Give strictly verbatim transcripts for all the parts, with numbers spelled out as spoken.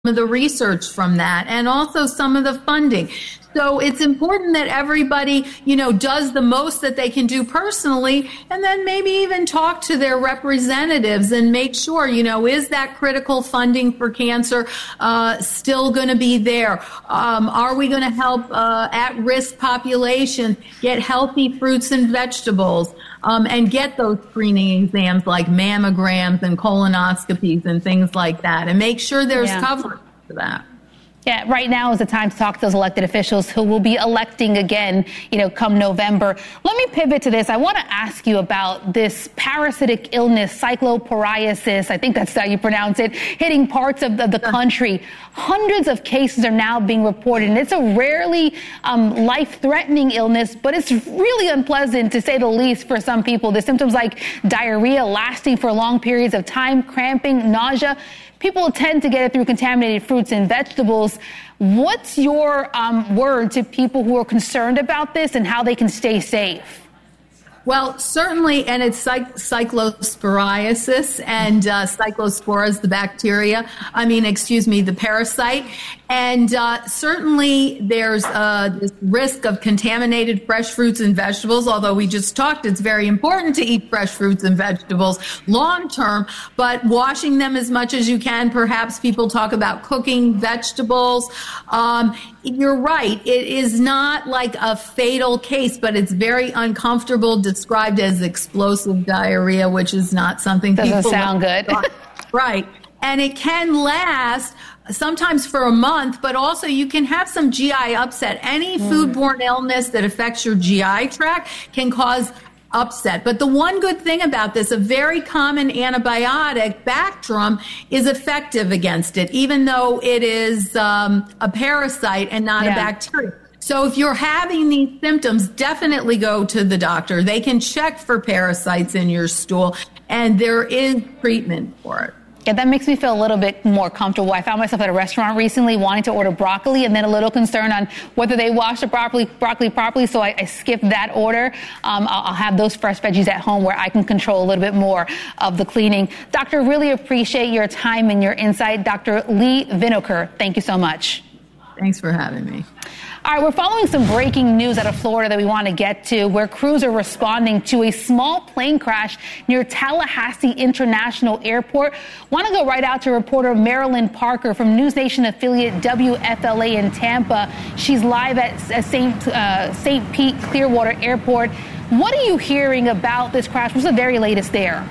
of the research from that and also some of the funding. So it's important that everybody, you know, does the most that they can do personally, and then maybe even talk to their representatives and make sure, you know, is that critical funding for cancer uh, still going to be there? Um, are we going to help uh, at-risk populations get healthy fruits and vegetables um, and get those screening exams like mammograms and colonoscopies and things like that, and make sure there's yeah. coverage for that? Yeah, right now is the time to talk to those elected officials who will be electing again, you know, come November. Let me pivot to this. I want to ask you about this parasitic illness, cycloporiasis, I think that's how you pronounce it, hitting parts of the, the country. Hundreds of cases are now being reported, and it's a rarely um, life-threatening illness, but it's really unpleasant, to say the least, for some people. The symptoms like diarrhea lasting for long periods of time, cramping, nausea. People tend to get it through contaminated fruits and vegetables. What's your um, word to people who are concerned about this and how they can stay safe? Well, certainly, and it's cyc- cyclosporiasis, and uh, cyclospora is the bacteria, I mean, excuse me, the parasite. And uh, certainly there's uh, this risk of contaminated fresh fruits and vegetables, although we just talked, it's very important to eat fresh fruits and vegetables long term, but washing them as much as you can. Perhaps people talk about cooking vegetables. Um, you're right, it is not like a fatal case, but it's very uncomfortable, described as explosive diarrhea, which is not something Doesn't people sound good. Right. And it can last sometimes for a month, but also you can have some G I upset. Any mm. foodborne illness that affects your G I tract can cause upset. But the one good thing about this, a very common antibiotic, Bactrim, is effective against it, even though it is um, a parasite and not yeah. a bacteria. So if you're having these symptoms, definitely go to the doctor. They can check for parasites in your stool, and there is treatment for it. Yeah, that makes me feel a little bit more comfortable. I found myself at a restaurant recently wanting to order broccoli and then a little concerned on whether they wash the broccoli, broccoli properly, so I, I skipped that order. Um, I'll, I'll have those fresh veggies at home where I can control a little bit more of the cleaning. Doctor, really appreciate your time and your insight. Doctor Lee Vinokur, thank you so much. Thanks for having me. All right, we're following some breaking news out of Florida that we want to get to, where crews are responding to a small plane crash near Tallahassee International Airport. Want to go right out to reporter Marilyn Parker from NewsNation affiliate W F L A in Tampa. She's live at Saint Uh, Saint Pete Clearwater Airport. What are you hearing about this crash? What's the very latest there?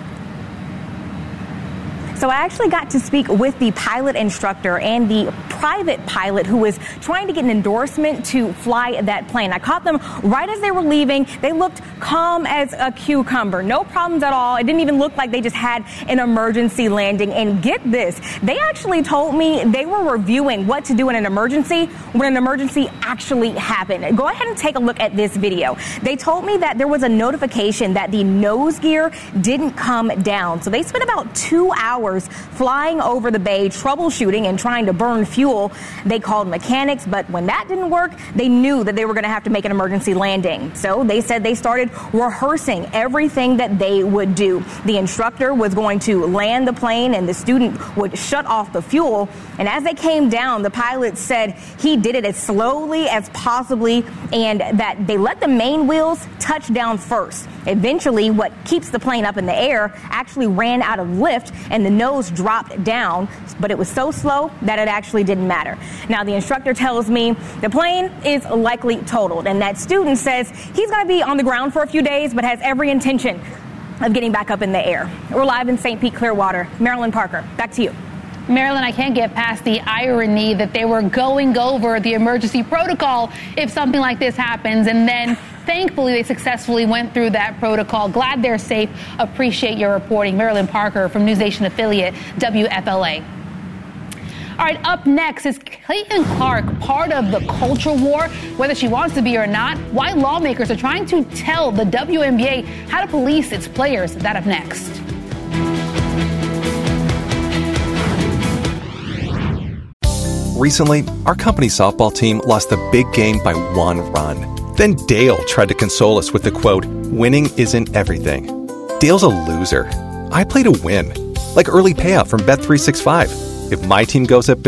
So I actually got to speak with the pilot instructor and the private pilot who was trying to get an endorsement to fly that plane. I caught them right as they were leaving. They looked calm as a cucumber. No problems at all. It didn't even look like they just had an emergency landing. And get this, they actually told me they were reviewing what to do in an emergency when an emergency actually happened. Go ahead and take a look at this video. They told me that there was a notification that the nose gear didn't come down. So they spent about two hours flying over the bay, troubleshooting and trying to burn fuel. They called mechanics, but when that didn't work, they knew that they were going to have to make an emergency landing. So they said they started rehearsing everything that they would do. The instructor was going to land the plane and the student would shut off the fuel. And as they came down, the pilot said he did it as slowly as possibly and that they let the main wheels touch down first. Eventually, what keeps the plane up in the air actually ran out of lift and the nose dropped down, but it was so slow that it actually didn't matter. Now, the instructor tells me the plane is likely totaled, and that student says he's going to be on the ground for a few days, but has every intention of getting back up in the air. We're live in Saint Pete Clearwater. Marilyn Parker, back to you. Marilyn, I can't get past the irony that they were going over the emergency protocol if something like this happens, and then thankfully they successfully went through that protocol. Glad they're safe. Appreciate your reporting. Marilyn Parker from NewsNation affiliate W F L A. All right, up next, is Caitlin Clark part of the culture war, whether she wants to be or not? Why lawmakers are trying to tell the W N B A how to police its players? That up next. Recently, our company softball team lost the big game by one run. Then Dale tried to console us with the quote, "Winning isn't everything." Dale's a loser. I play to win, like early payout from Bet three sixty-five. If my team goes up